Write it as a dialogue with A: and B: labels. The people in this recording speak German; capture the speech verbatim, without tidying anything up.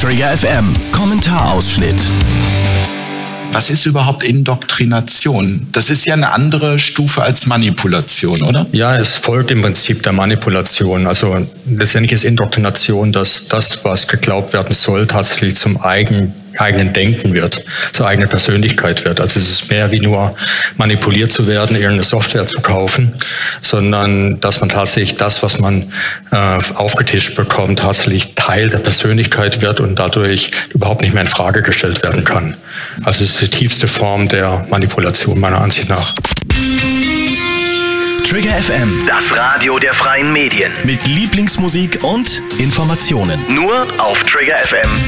A: Trigger F M Kommentarausschnitt.
B: Was ist überhaupt Indoktrination? Das ist ja eine andere Stufe als Manipulation, oder?
C: Ja, es folgt im Prinzip der Manipulation. Also letztendlich ist Indoktrination, dass das, was geglaubt werden soll, tatsächlich zum eigenen, eigenen Denken wird, zur eigenen Persönlichkeit wird. Also es ist mehr wie nur manipuliert zu werden, irgendeine Software zu kaufen, sondern dass man tatsächlich das, was man äh, aufgetischt bekommt, tatsächlich Teil der Persönlichkeit wird und dadurch überhaupt nicht mehr in Frage gestellt werden kann. Also es ist die tiefste Form der Manipulation meiner Ansicht nach.
A: Trigger F M,
D: Das Radio der freien Medien.
A: mit Lieblingsmusik und Informationen.
D: Nur auf Trigger F M.